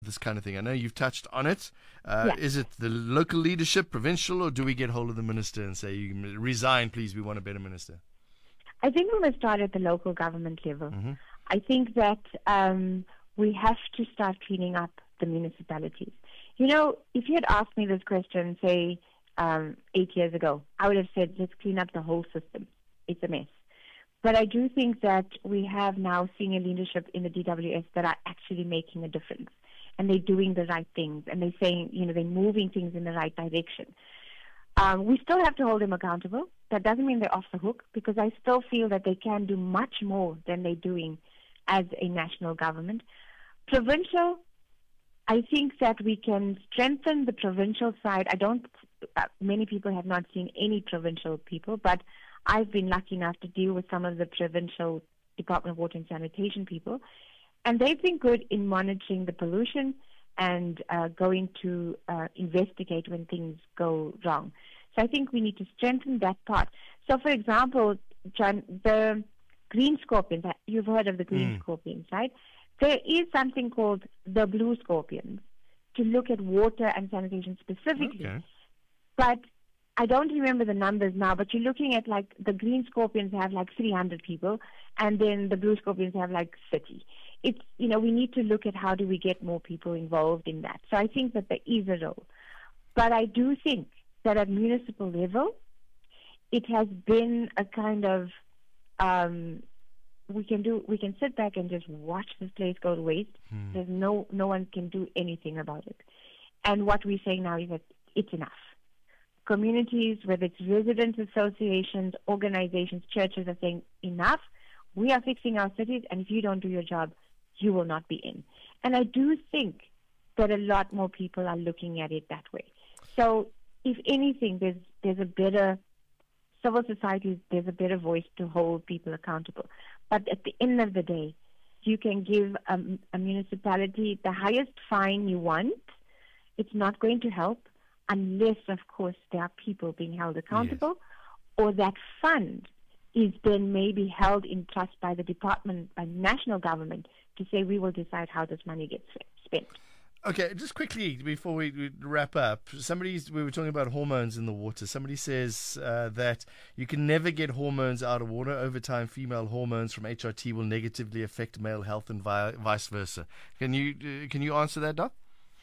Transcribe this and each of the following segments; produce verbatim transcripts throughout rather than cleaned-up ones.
this kind of thing? I know you've touched on it. Uh, Yeah. Is it the local leadership, provincial, or do we get hold of the minister and say, you can resign, please, we want a better minister? I think we must start at the local government level. Mm-hmm. I think that um, we have to start cleaning up the municipalities. You know, if you had asked me this question, say, um, eight years ago, I would have said, let's clean up the whole system. It's a mess. But I do think that we have now senior leadership in the D W S that are actually making a difference. And they're doing the right things. And they're saying, you know, they're moving things in the right direction. Um, we still have to hold them accountable. That doesn't mean they're off the hook, because I still feel that they can do much more than they're doing as a national government. Provincial, I think that we can strengthen the provincial side. I don't, uh, many people have not seen any provincial people, but I've been lucky enough to deal with some of the provincial Department of Water and Sanitation people, and they've been good in monitoring the pollution and uh, going to uh, investigate when things go wrong. So I think we need to strengthen that part. So, for example, John, the green scorpions, you've heard of the green Mm. scorpions, right? There is something called the blue scorpions to look at water and sanitation specifically. Okay. But I don't remember the numbers now, but you're looking at like the green scorpions have like three hundred people, and then the blue scorpions have like thirty. It's, you know, we need to look at how do we get more people involved in that. So I think that there is a role. But I do think that at municipal level, it has been a kind of, um, we can do, we can sit back and just watch this place go to waste. Hmm. There's no, no one can do anything about it. And what we're saying now is that it's enough. Communities, whether it's residents associations, organizations, churches, are saying enough. We are fixing our cities, and if you don't do your job, you will not be in. And I do think that a lot more people are looking at it that way. So, if anything, there's there's a better civil society, there's a better voice to hold people accountable. But at the end of the day, you can give a, a municipality the highest fine you want. It's not going to help unless, of course, there are people being held accountable, yes, or that fund is then maybe held in trust by the department, by national government, to say we will decide how this money gets spent. Okay, just quickly before we, we wrap up, somebody's we were talking about hormones in the water. Somebody says uh, that you can never get hormones out of water. Over time, female hormones from H R T will negatively affect male health and vi- vice versa. Can you uh, can you answer that, Doc?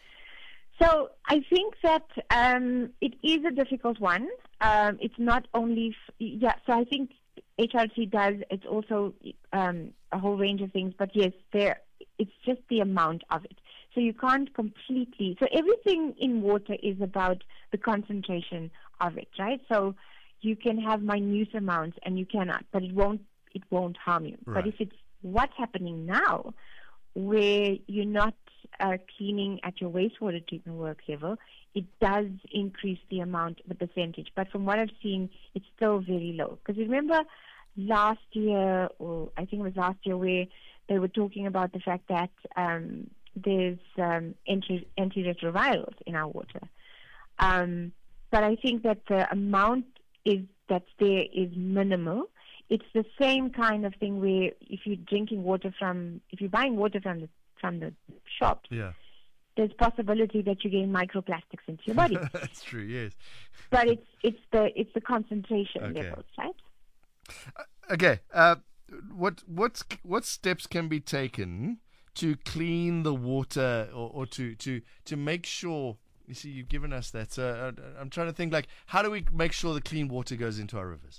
So I think that um, it is a difficult one. Um, it's not only f- yeah. So I think H R T does. It's also um, a whole range of things. But yes, there. It's just the amount of it. So you can't completely. So everything in water is about the concentration of it, right? So you can have minute amounts, and you cannot, but it won't. It won't harm you. Right. But if it's what's happening now, where you're not uh, cleaning at your wastewater treatment work level, it does increase the amount, the percentage. But from what I've seen, it's still very low. Because remember last year, or I think it was last year, where they were talking about the fact that um, there's um, anti- antiretrovirals in our water. Um, but I think that the amount is that's there is minimal. It's the same kind of thing where if you're drinking water from, if you're buying water from the from the shops, yeah, there's possibility that you're getting microplastics into your body. That's true. Yes, but it's it's the it's the concentration okay. levels, right? Uh, okay. Uh, what what what steps can be taken to clean the water, or, or to, to to make sure? You see, you've given us that. So uh, I'm trying to think, like, how do we make sure the clean water goes into our rivers?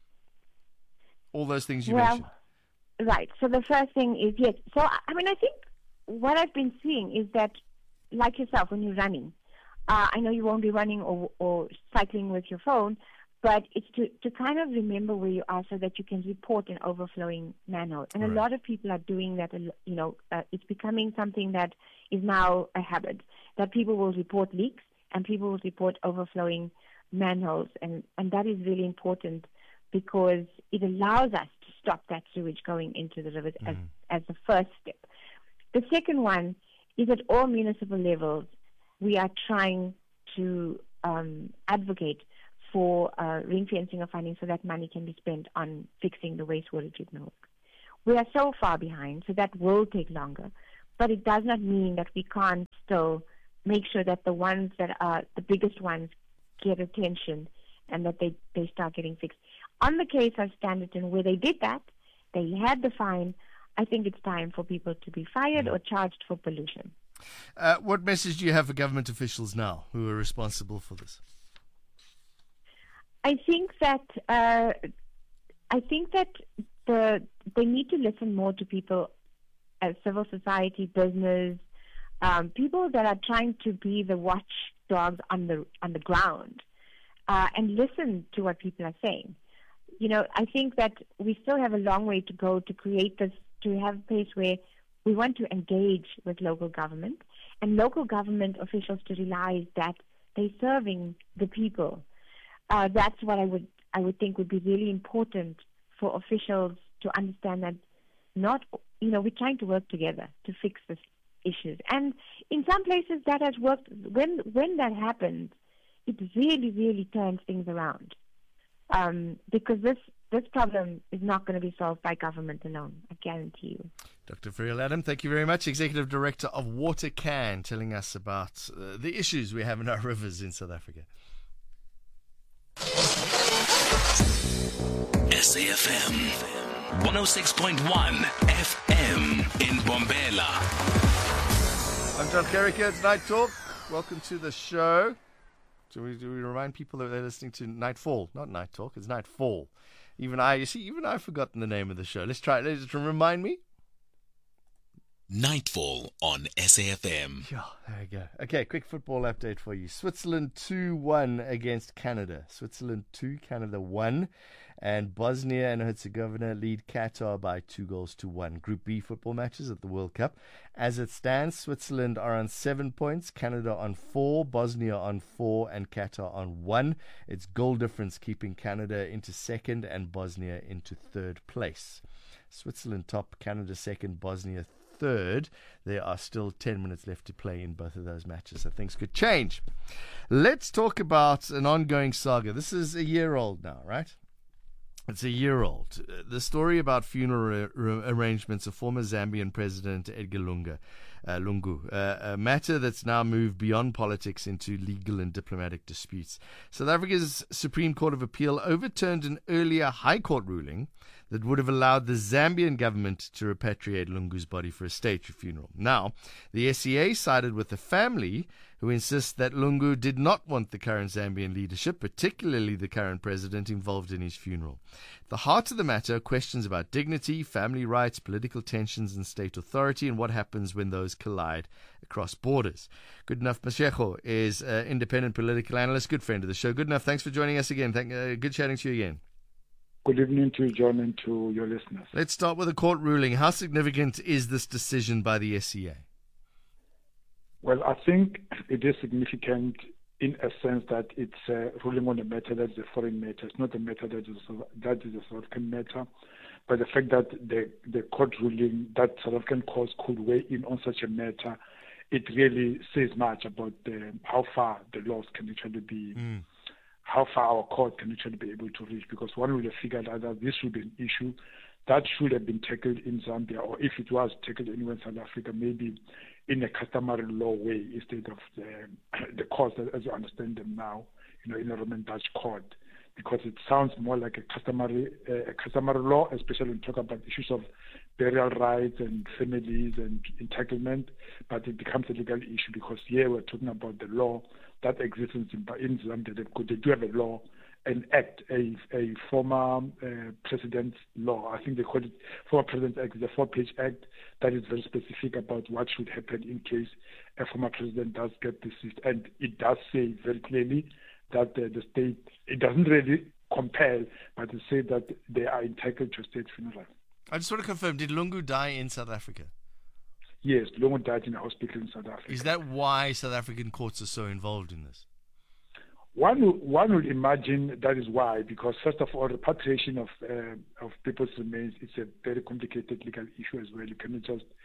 All those things you well, mentioned. Right. So the first thing is, yes. So, I mean, I think what I've been seeing is that, like yourself, when you're running, uh, I know you won't be running or, or cycling with your phone, but it's to, to kind of remember where you are so that you can report an overflowing manhole. And Right. a lot of people are doing that, you know, uh, it's becoming something that is now a habit, that people will report leaks and people will report overflowing manholes. And, and that is really important, because it allows us to stop that sewage going into the rivers Mm. as, as the first step. The second one is at all municipal levels, we are trying to um, advocate for uh, ring fencing of funding so that money can be spent on fixing the wastewater treatment work. We are so far behind, so that will take longer. but it does not mean that we can't still make sure that the ones that are the biggest ones get attention and that they, they start getting fixed. On the case of Standerton, where they did that, they had the fine. I think it's time for people to be fired or charged for pollution. Uh, what message do you have for government officials now who are responsible for this? I think that uh, I think that the they need to listen more to people as civil society, business, um, people that are trying to be the watchdogs on the on the ground, uh, and listen to what people are saying. You know, I think that we still have a long way to go to create this, to have a place where we want to engage with local government and local government officials to realize that they're serving the people. Uh, that's what I would I would think would be really important for officials to understand, that not, you know, we're trying to work together to fix these issues. And in some places that has worked. When when that happens, it really, really turns things around. Um, because this this problem is not going to be solved by government alone, I guarantee you. Doctor Friel Adam, thank you very much. Executive Director of WaterCan, telling us about uh, the issues we have in our rivers in South Africa. S A F M one oh six point one F M in Bombela. I'm John Kerricker. It's Night Talk. Welcome to the show. Do we, do we remind people that they're listening to Nightfall? Not Night Talk, it's Nightfall. Even I, you see, even I've forgotten the name of the show. Let's try it. Let's remind me. Nightfall on S A F M. Yeah, there we go. Okay, quick football update for you. Switzerland two one against Canada. Switzerland two, Canada one. And Bosnia and Herzegovina lead Qatar by two goals to one. Group B football matches at the World Cup. As it stands, Switzerland are on seven points, Canada on four, Bosnia on four, and Qatar on one. It's goal difference keeping Canada into second and Bosnia into third place. Switzerland top, Canada second, Bosnia third. There are still ten minutes left to play in both of those matches, so things could change. Let's talk about an ongoing saga. This is a year old now, right? It's a year old. The story about funeral ar- arrangements of former Zambian President Edgar Lunga, uh, Lungu, uh, a matter that's now moved beyond politics into legal and diplomatic disputes. South Africa's Supreme Court of Appeal overturned an earlier High Court ruling that would have allowed the Zambian government to repatriate Lungu's body for a state funeral. Now, the S C A sided with the family, who insists that Lungu did not want the current Zambian leadership, particularly the current president, involved in his funeral. The heart of the matter are questions about dignity, family rights, political tensions, and state authority, and what happens when those collide across borders. Goodenough Mashego is an independent political analyst, good friend of the show. Goodenough, thanks for joining us again. Thank, uh, good chatting to you again. Good evening to you, John, and to your listeners. Let's start with a court ruling. How significant is this decision by the S C A? Well, I think it is significant in a sense that it's a ruling on a matter that is a foreign matter. It's not a matter that is a, that is a South African matter, but the fact that the, the court ruling that South African courts could weigh in on such a matter, it really says much about the, how far the laws can actually be, mm. how far our court can actually be able to reach, because one would have figured out that this should be an issue that should have been tackled in Zambia, or if it was tackled anywhere in South Africa, maybe in a customary law way instead of the, the courts as you understand them now, you know, in a Roman Dutch court, because it sounds more like a customary uh, a customary law, especially when we talk about issues of burial rights and families and entitlement, but it becomes a legal issue because here we're talking about the law that exists in Zambia. They do have a law, an act, a, a former uh, president's law. I think they call it former president's act. It's a four-page act that is very specific about what should happen in case a former president does get deceased. And it does say very clearly that uh, the state, it doesn't really compel, but it says that they are entitled to a state funeral. I just want to confirm, did Lungu die in South Africa? Yes, Lungu died in a hospital in South Africa. Is that why South African courts are so involved in this? One, one would imagine that is why, because first of all, repatriation of uh, of people's remains is a very complicated legal issue as well. You cannot just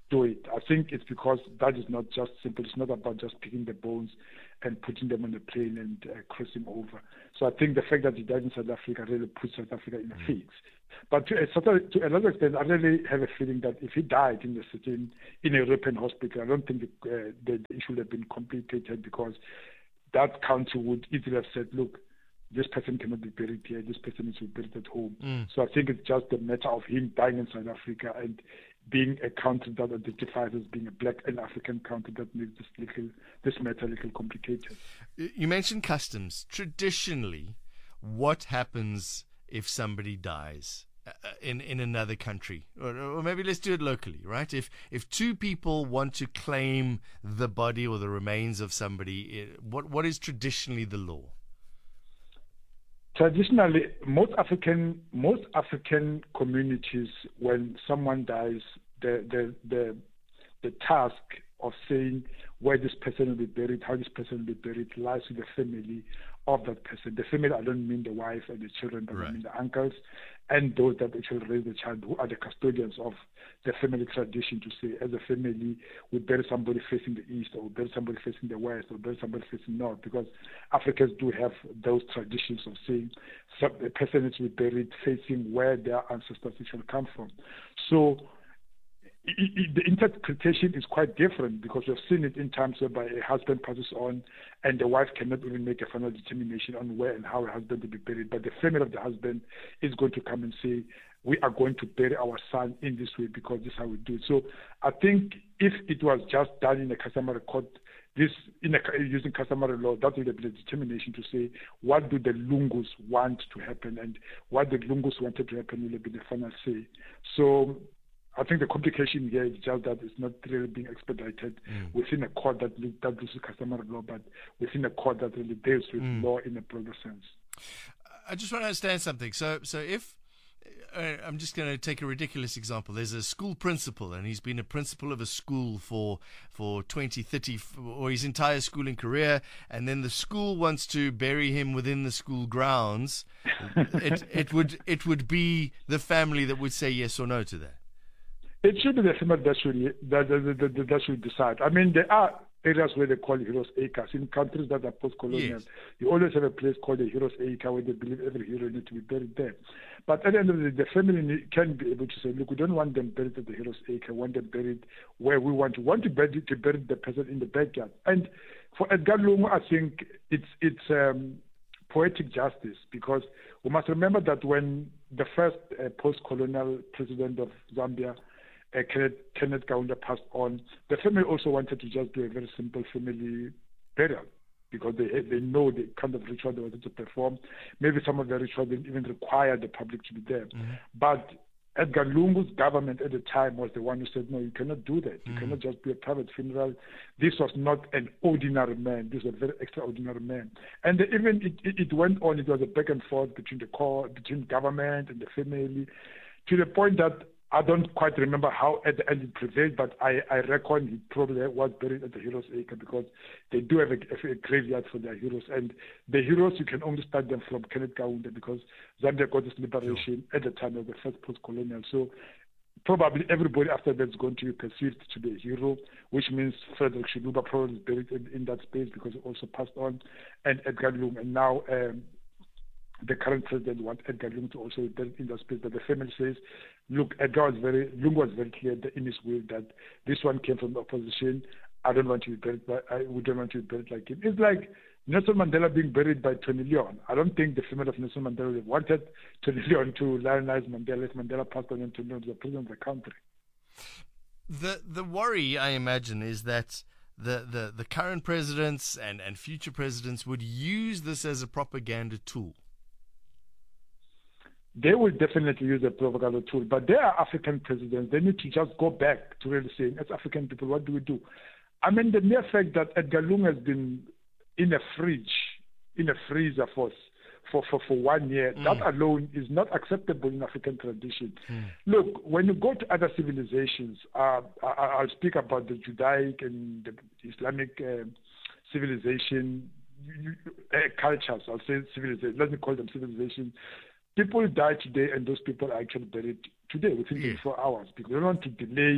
do it. I think it's because that is not just simple. It's not about just picking the bones and putting them on a plane and uh, crossing over. So I think the fact that he died in South Africa really puts South Africa in a fix. But to a, certain, to a large extent, I really have a feeling that if he died in the certain, in a European hospital, I don't think the, uh, the issue would have been complicated, because that country would easily have said, look, this person cannot be buried here, this person needs to be buried at home. Mm. So I think it's just a matter of him dying in South Africa and being a country that identifies as being a black and African country that makes this little, this matter a little complicated. You mentioned customs. Traditionally, what happens if somebody dies uh, in in another country, or, or maybe let's do it locally, right? If if two people want to claim the body or the remains of somebody, what what is traditionally the law? Traditionally, most African most African communities, when someone dies, the the the the task of saying where this person will be buried, how this person will be buried, lies with the family of that person. The family, I don't mean the wife and the children, but right. I mean the uncles and those that actually raise the child, who are the custodians of the family tradition, to say, as a family, we bury somebody facing the east, or we bury somebody facing the west, or bury somebody facing north, because Africans do have those traditions of saying some, the person needs to be buried facing where their ancestors actually come from. So It, it, the interpretation is quite different, because we've seen it in times whereby a husband passes on and the wife cannot even make a final determination on where and how a husband will be buried. But the family of the husband is going to come and say, we are going to bury our son in this way because this is how we do it. So I think if it was just done in a customary court, this in a, using customary law, that would have been a determination to say, what do the Lungus want to happen, and what the Lungus wanted to happen will have been the final say. So I think the complication here is just that it's not really being expedited mm. within a court that that uses customary law, but within a court that really deals with mm. law in a broader sense. I just want to understand something. So, so if uh, I'm just going to take a ridiculous example. There's a school principal, and he's been a principal of a school for for twenty, thirty, or his entire schooling career, and then the school wants to bury him within the school grounds. it, it would it would be the family that would say yes or no to that. It should be the family that should, that, that, that, that should decide. I mean, there are areas where they call Heroes Acres. In countries that are post-colonial, yes. you always have a place called the Heroes Acre where they believe every hero needs to be buried there. But at the end of the day, the family can be able to say, look, we don't want them buried at the Heroes Acre. We want them buried where we want to. We want to bury, to bury the person in the backyard. And for Edgar Lungu, I think it's it's um, poetic justice, because we must remember that when the first uh, post-colonial president of Zambia, Uh, Kenneth, Kenneth Kaunda, passed on, the family also wanted to just do a very simple family burial, because they they know the kind of ritual they wanted to perform. Maybe some of the rituals didn't even require the public to be there. Mm-hmm. But Edgar Lungu's government at the time was the one who said, no, you cannot do that. You mm-hmm. cannot just do a private funeral. This was not an ordinary man. This was a very extraordinary man. And they even it, it, it went on. It was a back and forth between the court, between government and the family, to the point that I don't quite remember how at the end it prevailed, but I, I reckon he probably was buried at the Heroes Acre, because they do have a, a graveyard for their heroes. And the heroes, you can only start them from Kenneth Kaunda, because Zambia got its liberation at the time of the first post-colonial. So probably everybody after that is going to be perceived to be a hero, which means Frederick Chiluba probably is buried in, in that space, because he also passed on, and Edgar Lungu. And now um, the current president wants Edgar Lungu to also be buried in that space. But the family says, look, Edgar was very, Lungu was very clear in his will that this one came from the opposition. I don't want to be buried, but I, we don't want to be buried like him. It's like Nelson Mandela being buried by Tony Leon. I don't think the family of Nelson Mandela wanted Tony Leon to lionize Mandela if Mandela passed on and Tony Leon was the president of the country. The the worry, I imagine, is that the, the, the current presidents and, and future presidents would use this as a propaganda tool. They will definitely use a propaganda tool, but they are African presidents. They need to just go back to really saying, as African people, what do we do? I mean, the mere fact that Edgar Lungu has been in a fridge, in a freezer for for, for, for one year, mm. that alone is not acceptable in African tradition. Mm. Look, when you go to other civilizations, uh, I, I'll speak about the Judaic and the Islamic uh, civilization, uh, cultures, I'll say civilization, let me call them civilization. People die today, and those people are actually buried today within yeah. twenty-four hours, because they don't want to delay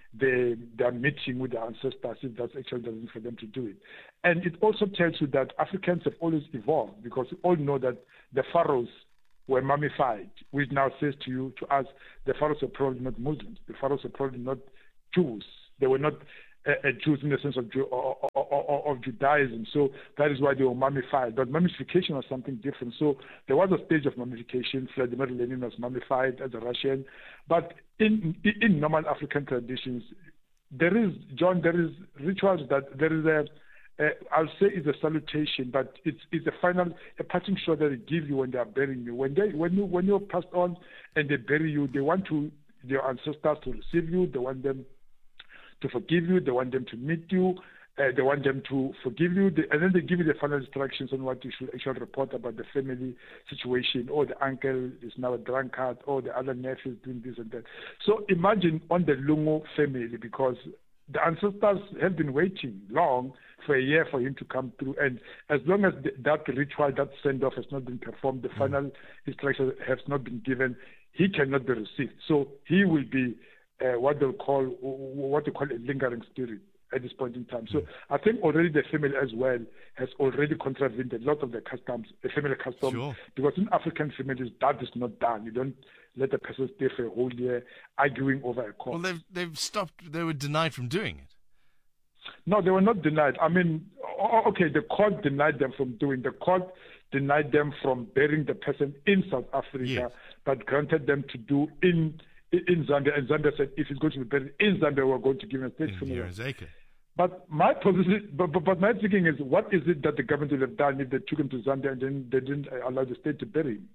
they they are meeting with their ancestors if that's actually the reason for them to do it. And it also tells you that Africans have always evolved, because we all know that the pharaohs were mummified, which now says to you, to us, the pharaohs were probably not Muslims. The pharaohs were probably not Jews. They were not uh, uh, Jews in the sense of, Jew, or, or, or, of Judaism. So that is why they were mummified. But mummification was something different. So there was a stage of mummification. Vladimir Lenin was mummified as a Russian. But in, in normal African traditions, there is, John, there is rituals that there is a, Uh, I'll say it's a salutation, but it's it's a final, a parting shot that they give you when they are burying you. When they when you when you're passed on and they bury you, they want to their ancestors to receive you. They want them to forgive you. They want them to meet you. Uh, they want them to forgive you, they, and then they give you the final instructions on what you should actually report about the family situation. Or the uncle is now a drunkard, or the other nephew is doing this and that. So imagine on the Lungu family, because the ancestors have been waiting long for a year for him to come through, and as long as the, that ritual, that send-off has not been performed, the mm. final instruction has not been given, he cannot be received. So he will be uh, what they call what they call a lingering spirit at this point in time. So I think already the family as well has already contravened a lot of the customs, the family customs, sure. because in African families that is not done. You don't let the person stay for a whole year arguing over a corpse. Well, they've they've stopped. They were denied from doing it. No, they were not denied. I mean, okay, the court denied them from doing. The court denied them from burying the person in South Africa, yes. but granted them to do in in Zambia. And Zambia said, if he's going to be buried in Zambia, we're going to give him a state funeral. But my position, but, but, but my thinking is, what is it that the government would have done if they took him to Zambia and then they didn't allow the state to bury him?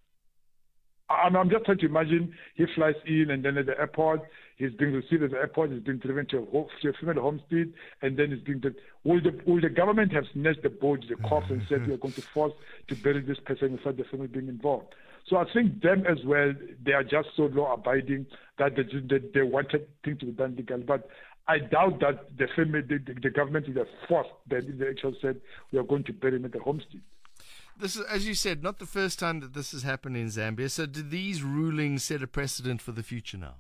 I'm, I'm just trying to imagine he flies in, and then at the airport, he's being received at the airport, he's being driven to a, home, to a female homestead, and then he's being dead. Will the, will the government have snatched the body, the corpse, and said, we are going to force to bury this person without the family being involved? So I think them as well, they are just so law-abiding that they, they, they wanted things to be done legally. But I doubt that the family, the, the, the government would have forced that they actually said, we are going to bury him at the homestead. This is, as you said, not the first time that this has happened in Zambia. So did these rulings set a precedent for the future now?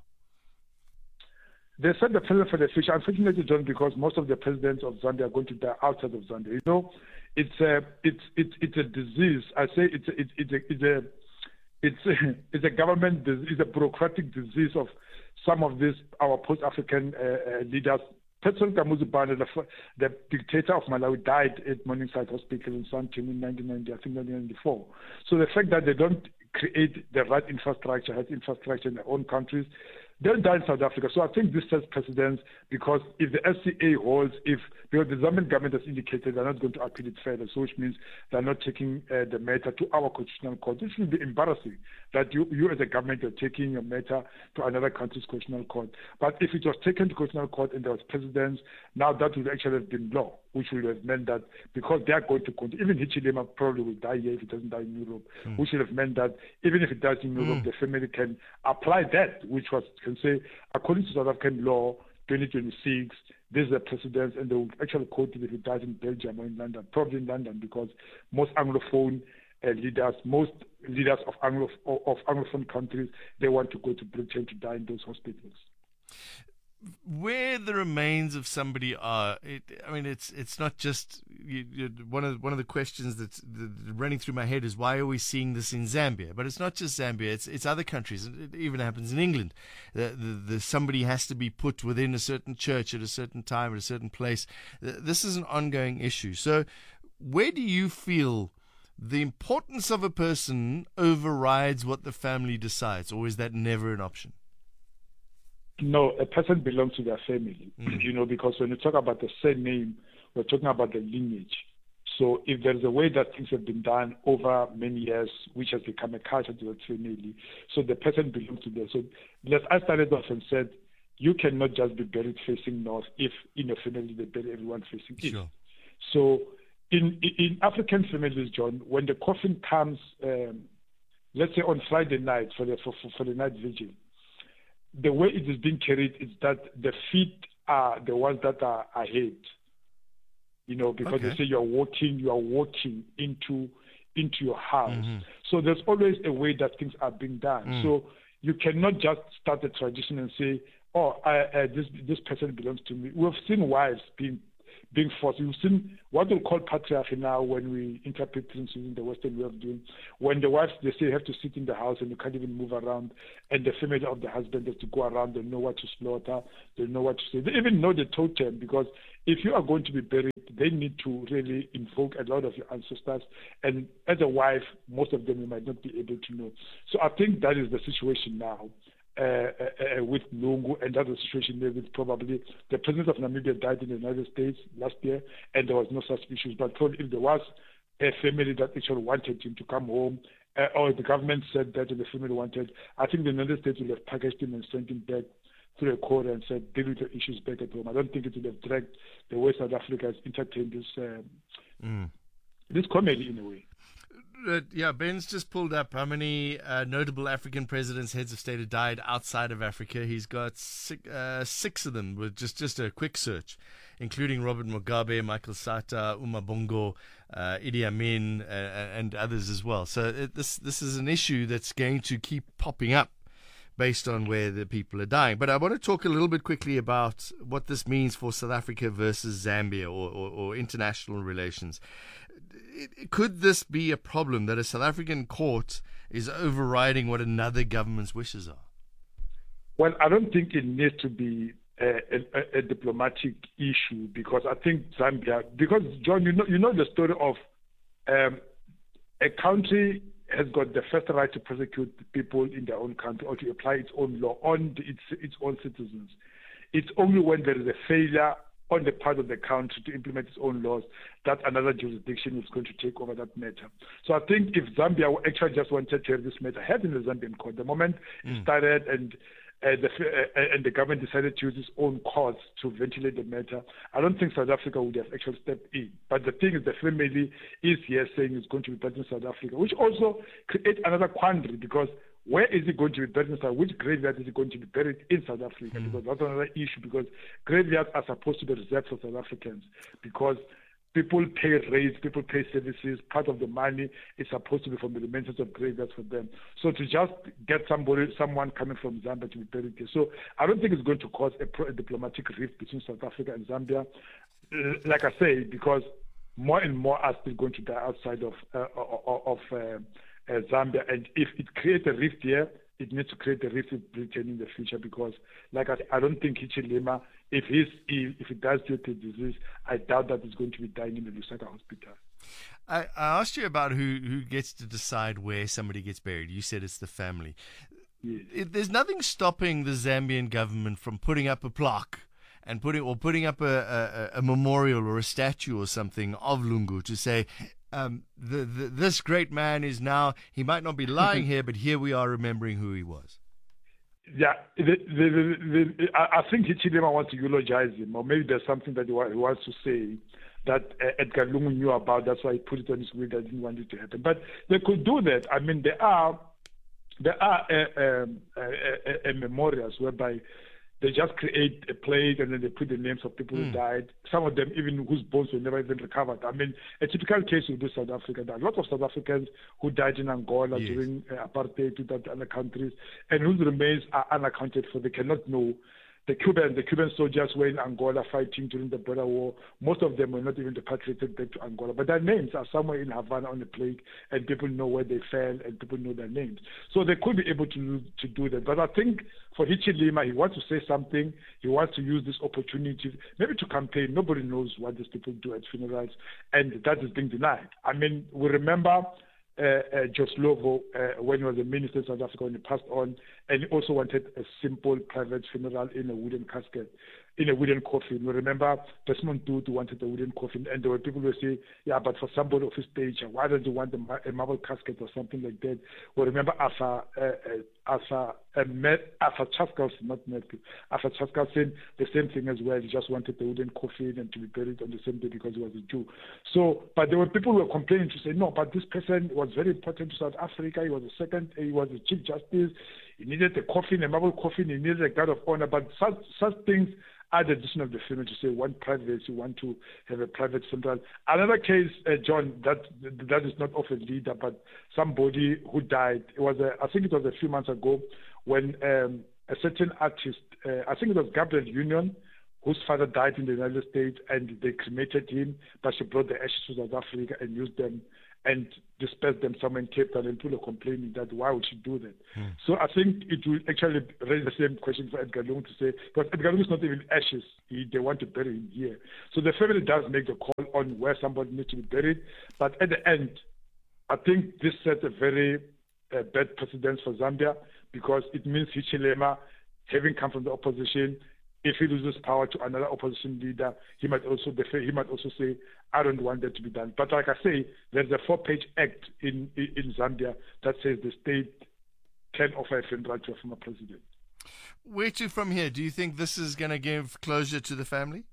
They set the precedent for the future. Unfortunately, John, because most of the presidents of Zambia are going to die outside of Zambia. You know, it's a, it's, it's, it's a disease. I say it's a, it's, it's a, it's a, it's a, it's a government, it's a bureaucratic disease of some of these, our post-African uh, uh, leaders. President Kamuzu Banda, the, the dictator of Malawi, died at Morningside Hospital in Sandton in nineteen ninety, I think nineteen ninety-four. So the fact that they don't create the right infrastructure, health infrastructure in their own countries, they'll die in South Africa. So I think this sets precedence, because if the S C A holds, if because the Zambian government has indicated they're not going to appeal it further, so which means they're not taking uh, the matter to our constitutional court. This will be embarrassing that you, you as a government are taking your matter to another country's constitutional court. But if it was taken to constitutional court and there was precedence, now that would actually have been law, which would have meant that because they are going to continue, even Hichilema probably will die here if it doesn't die in Europe, mm. which would have meant that even if it dies in Europe, mm. the family can apply that, which was, can say, according to South African law, twenty twenty-six, this is a precedent, and they will actually quote it if it dies in Belgium or in London, probably in London, because most Anglophone uh, leaders, most leaders of, Anglo, of Anglophone countries, they want to go to Britain to die in those hospitals. Where the remains of somebody are, it, I mean, it's it's not just you, you, one of one of the questions that's the, running through my head is, why are we seeing this in Zambia? But it's not just Zambia; it's it's other countries. It even happens in England. The, the, the somebody has to be put within a certain church at a certain time at a certain place. This is an ongoing issue. So, where do you feel the importance of a person overrides what the family decides, or is that never an option? No, a person belongs to their family, mm. you know, because when you talk about the surname, we're talking about the lineage. So if there's a way that things have been done over many years, which has become a culture to that family, so the person belongs to them. So let's, I started off and said, you cannot just be buried facing north if in a family they bury everyone facing east. Sure. So in, in African families, John, when the coffin comes, um, let's say on Friday night for the, for, for, for the night vigil, the way it is being carried is that the feet are the ones that are ahead, you know, because okay. they say you are walking, you are walking into into your house. Mm-hmm. So there's always a way that things are being done. Mm. So you cannot just start a tradition and say, oh, I, uh, this this person belongs to me. We've seen wives being being forced. We've seen what we call patriarchy now when we interpret things in the Western way of doing. When the wives, they say you have to sit in the house and you can't even move around, and the family of the husband has to go around. They know what to slaughter. They know what to say. They even know the totem, because if you are going to be buried, they need to really invoke a lot of your ancestors. And as a wife, most of them you might not be able to know. So I think that is the situation now. Uh, uh, uh, with Lungu, and that's the situation there with probably the president of Namibia died in the United States last year, and there was no such issues. But probably if there was a family that actually wanted him to come home, uh, or the government said that the family wanted, I think the United States would have packaged him and sent him back through a court and said, deal with the issues back at home. I don't think it would have dragged the way South Africa has entertained this, um, mm. this comedy in a way. Uh, yeah, Ben's just pulled up how many uh, notable African presidents, heads of state, have died outside of Africa. He's got six, uh, six of them with just, just a quick search, including Robert Mugabe, Michael Sata, Umar Bongo, uh, Idi Amin, uh, and others as well. So it, this this is an issue that's going to keep popping up based on where the people are dying. But I want to talk a little bit quickly about what this means for South Africa versus Zambia, or, or, or international relations. Could this be a problem that a South African court is overriding what another government's wishes are? Well, I don't think it needs to be a, a, a diplomatic issue, because I think Zambia, because John, you know, you know the story of um, a country has got the first right to prosecute people in their own country or to apply its own law on its its own citizens. It's only when there is a failure on the part of the country to implement its own laws that another jurisdiction is going to take over that matter. So I think if Zambia actually just wanted to have this matter had in the Zambian court, the moment mm. it started and uh, the uh, and the government decided to use its own courts to ventilate the matter, I don't think South Africa would have actually stepped in. But the thing is, the family is here saying it's going to be buried in South Africa, which also creates another quandary, because where is it going to be buried in South Africa? Which graveyard is it going to be buried in South Africa? Mm. Because that's another issue, because graveyards are supposed to be reserved for South Africans, because people pay rates, people pay services. Part of the money is supposed to be from the remittance of graveyards for them. So to just get somebody, someone coming from Zambia to be buried here. So I don't think it's going to cause a, pro- a diplomatic rift between South Africa and Zambia. Uh, like I say, because more and more are still going to die outside of uh, of uh, uh, Zambia. And if it creates a rift here, it needs to create a rift with Britain in the future, because, like I, I don't think Hichilema, if he's ill, if he dies due to disease, I doubt that he's going to be dying in the Lusaka hospital. I, I asked you about who, who gets to decide where somebody gets buried. You said it's the family. Yes. It, there's nothing stopping the Zambian government from putting up a plaque and putting or putting up a, a, a memorial or a statue or something of Lungu to say, Um, the, the, this great man is now, he might not be lying here, but here we are remembering who he was. Yeah, the, the, the, the, I think Hichilema wants to eulogize him, or maybe there's something that he wants to say that uh, Edgar Lungu knew about. That's why he put it on his will. That didn't want it to happen. But they could do that. I mean, there are there are uh, um, uh, uh, uh, memorials whereby they just create a plaque and then they put the names of people mm. who died. Some of them even whose bones were never even recovered. I mean, a typical case would be South Africa. There are a lot of South Africans who died in Angola yes. during uh, apartheid to other countries, and whose remains are unaccounted for. They cannot know. The Cuban, the Cuban soldiers were in Angola fighting during the border war. Most of them were not even repatriated back to Angola. But their names are somewhere in Havana on the plaque, and people know where they fell, and people know their names. So they could be able to to do that. But I think for Hichilema, he wants to say something. He wants to use this opportunity, maybe to campaign. Nobody knows what these people do at funerals, and that is being denied. I mean, we remember Uh, uh, Joe Slovo, uh, when he was a minister in South Africa, when he passed on, and he also wanted a simple private funeral in a wooden casket, in a wooden coffin. We remember Desmond Tutu wanted a wooden coffin, and there were people who say, yeah, but for somebody of his stage, why don't you want a, a marble casket or something like that? We remember Arthur, uh, uh, Arthur, uh, Met, Arthur Chaskalson, not Matthew, Arthur Chaskalson, the same thing as well. He just wanted a wooden coffin and to be buried on the same day because he was a Jew. So, but there were people who were complaining to say, no, but this person was very important to South Africa. He was the second, he was the Chief Justice. He needed a coffin, a marble coffin. He needed a guard of honor. But such such things are the decision of the family to say one private, you want to have a private funeral. Another case, uh, John, that that is not of a leader, but somebody who died. It was, a, I think it was a few months ago when um, a certain artist, uh, I think it was Gabrielle Union, whose father died in the United States, and they cremated him, but she brought the ashes to South Africa and used them and dispersed them somewhere in Cape Town, and people are complaining that why would she do that? Hmm. So I think it will actually raise the same question for Edgar Lungu to say, because Edgar Lungu is not even ashes. He, they want to bury him here. So the family does make the call on where somebody needs to be buried. But at the end, I think this sets a very uh, bad precedent for Zambia, because it means Hichilema, having come from the opposition, if he loses power to another opposition leader, he might also defer, he might also say, I don't want that to be done. But like I say, there's a four-page act in, in, in Zambia that says the state can offer a funeral to a former president. Where to from here? Do you think this is going to give closure to the family?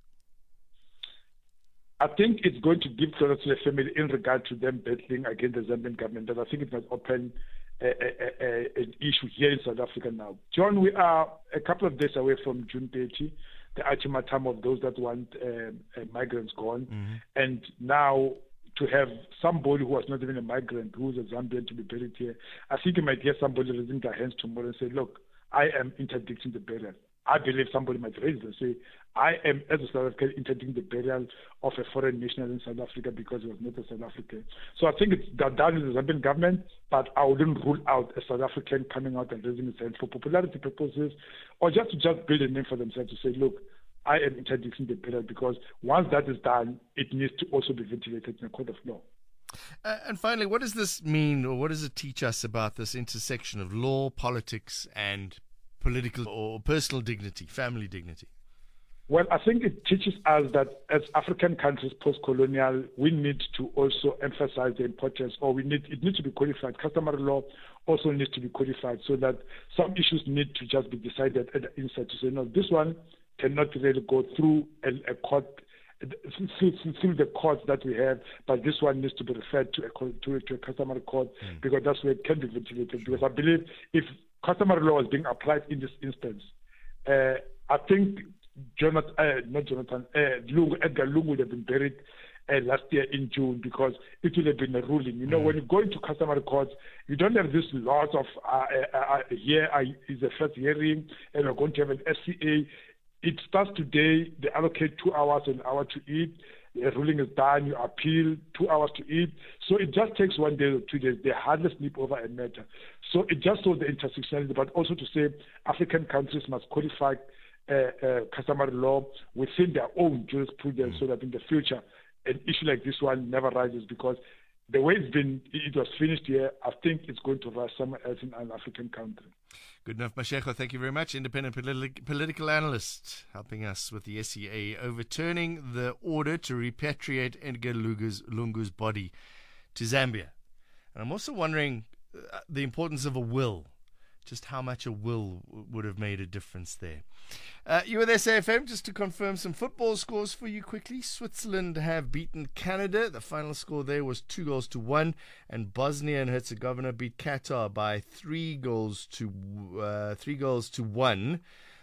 I think it's going to give closure to the family in regard to them battling against the Zambian government. But I think it might open a, a, a, an issue here in South Africa now. John, we are a couple of days away from June thirtieth, the ultimatum of those that want uh, uh, migrants gone. Mm-hmm. And now to have somebody who was not even a migrant, who is a Zambian, to be buried here, I think you might hear somebody raising their hands tomorrow and say, look, I am interdicting the burial. I believe somebody might raise it and say, I am, as a South African, interdicting the burial of a foreign national in South Africa because he was not a South African. So I think it's done with the Zambian government, but I wouldn't rule out a South African coming out and raising his hand for popularity purposes, or just to just build a name for themselves to say, look, I am interdicting the burial, because once that is done, it needs to also be ventilated in a court of law. Uh, and finally, what does this mean, or what does it teach us about this intersection of law, politics, and political or personal dignity, family dignity? Well, I think it teaches us that as African countries post-colonial, we need to also emphasize the importance, or we need it needs to be codified. Customary law also needs to be codified, so that some issues need to just be decided at the inset to say, no, this one cannot really go through a, a court, through, through the courts that we have, but this one needs to be referred to a, to, to a customary court, mm. because that's where it can be ventilated. Because I believe if customary law is being applied in this instance, uh, I think Jonathan, uh, not Jonathan, uh, Lungu, Edgar Lungu would have been buried uh, last year in June, because it would have been a ruling. You know, mm. when you go into customary courts, you don't have this lot of uh, uh, uh, here uh, is the first hearing, and we're going to have an S C A. It starts today. They allocate two hours, an hour to eat. The ruling is done. You appeal, two hours to eat. So it just takes one day or two days. They hardly sleep over a matter. So it just shows the intersectionality, but also to say African countries must codify uh, uh, customary law within their own jurisprudence, mm. so that in the future an issue like this one never rises, because the way it's been, it was finished here, I think it's going to rise somewhere else in an African country. Good enough, Mashego. Thank you very much. Independent politi- political analyst helping us with the S C A overturning the order to repatriate Edgar Lungu's, Lungu's body to Zambia. And I'm also wondering uh, the importance of a will, just how much a will w- would have made a difference there. Uh, you were there, S A F M, just to confirm some football scores for you quickly. Switzerland have beaten Canada. The final score there was two goals to one, and Bosnia and Herzegovina beat Qatar by three goals to uh, three goals to one.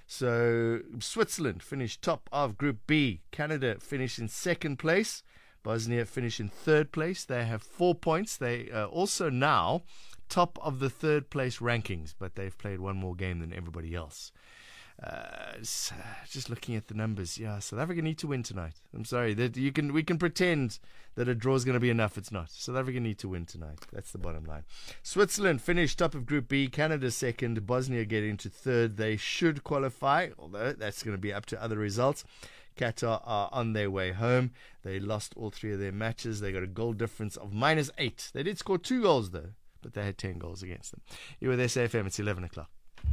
So Switzerland finished top of Group B. Canada finished in second place. Bosnia finished in third place. They have four points. They are also now top of the third place rankings, but they've played one more game than everybody else. Uh, just looking at the numbers, yeah, South Africa need to win tonight. I'm sorry that you can. We can pretend that a draw is going to be enough. It's not. South Africa need to win tonight. That's the bottom line. Switzerland finished top of Group B. Canada second. Bosnia getting to third. They should qualify, although that's going to be up to other results. Qatar are on their way home. They lost all three of their matches. They got a goal difference of minus eight. They did score two goals though, but they had ten goals against them. You were there, S A F M. It's eleven o'clock.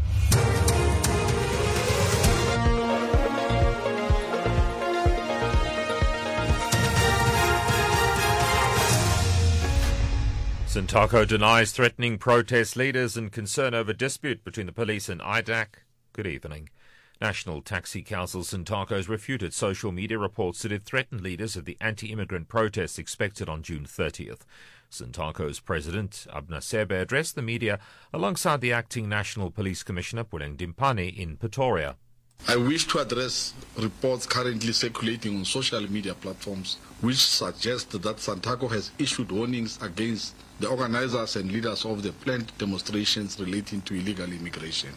Santaco denies threatening protest leaders and concern over dispute between the police and I D A C. Good evening. National Taxi Council Santaco has refuted social media reports that it threatened leaders of the anti-immigrant protests expected on June thirtieth. Santaco's president, Abna Sebe, addressed the media alongside the acting National Police Commissioner, Puleng Dimpane, in Pretoria. I wish to address reports currently circulating on social media platforms which suggest that Santaco has issued warnings against the organizers and leaders of the planned demonstrations relating to illegal immigration.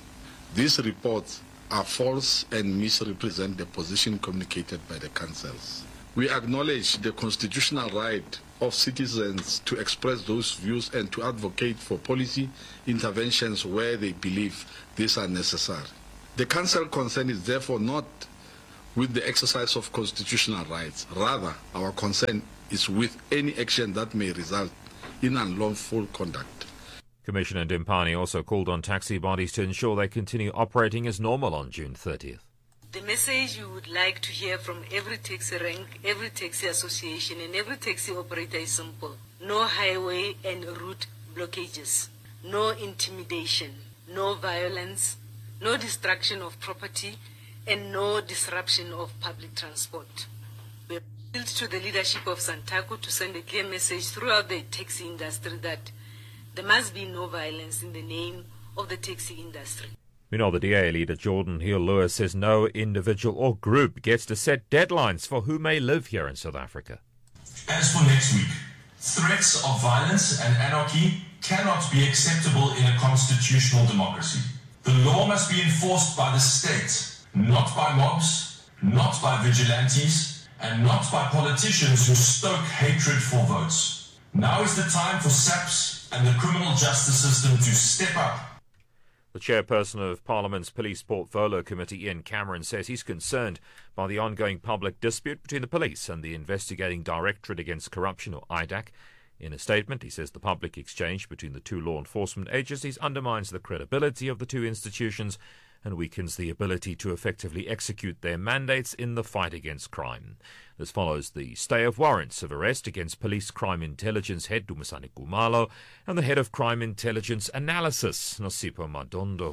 These reports are false and misrepresent the position communicated by the councils. We acknowledge the constitutional right of citizens to express those views and to advocate for policy interventions where they believe these are necessary. The council concern is therefore not with the exercise of constitutional rights. Rather, our concern is with any action that may result in unlawful conduct. Commissioner Dimpani also called on taxi bodies to ensure they continue operating as normal on June thirtieth. The message you would like to hear from every taxi rank, every taxi association and every taxi operator is simple. No highway and route blockages, no intimidation, no violence, no destruction of property and no disruption of public transport. We appeal to the leadership of Santaco to send a clear message throughout the taxi industry that there must be no violence in the name of the taxi industry. Meanwhile, the D A leader Jordan Hill-Lewis says no individual or group gets to set deadlines for who may live here in South Africa. As for next week, threats of violence and anarchy cannot be acceptable in a constitutional democracy. The law must be enforced by the state, not by mobs, not by vigilantes, and not by politicians who stoke hatred for votes. Now is the time for S A P S and the criminal justice system to step up. The chairperson of Parliament's Police Portfolio Committee, Ian Cameron, says he's concerned by the ongoing public dispute between the police and the Investigating Directorate Against Corruption, or I D A C. In a statement, he says the public exchange between the two law enforcement agencies undermines the credibility of the two institutions and weakens the ability to effectively execute their mandates in the fight against crime. This follows the stay of warrants of arrest against Police Crime Intelligence head Dumisani Kumalo and the head of Crime Intelligence Analysis, Nosipho Madondo.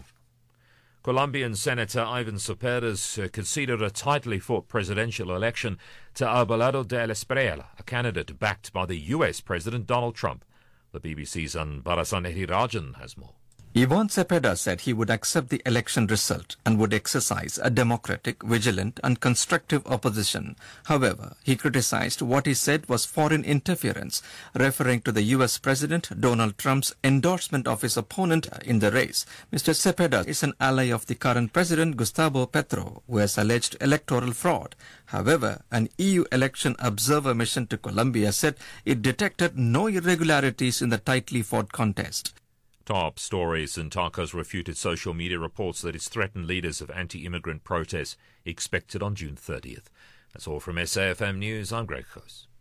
Colombian Senator Ivan Cepeda uh, conceded a tightly fought presidential election to Abelardo de la Espriella, a candidate backed by the U S President Donald Trump. The B B C's Anbarasaneti Rajan has more. Ivan Cepeda said he would accept the election result and would exercise a democratic, vigilant and constructive opposition. However, he criticized what he said was foreign interference, referring to the U S President Donald Trump's endorsement of his opponent in the race. Mister Cepeda is an ally of the current president Gustavo Petro, who has alleged electoral fraud. However, an E U election observer mission to Colombia said it detected no irregularities in the tightly fought contest. Top stories. Santaco's refuted social media reports that it's threatened leaders of anti-immigrant protests expected on June thirtieth. That's all from S A F M News. I'm Greg Khoos.